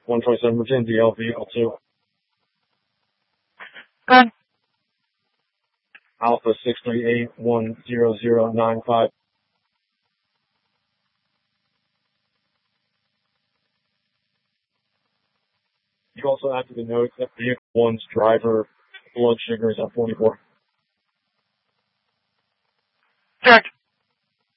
127 Virginia, DLV, L2. Good. Alpha 638-10095. You also have to note that vehicle 1's driver blood sugar is at 44. Check.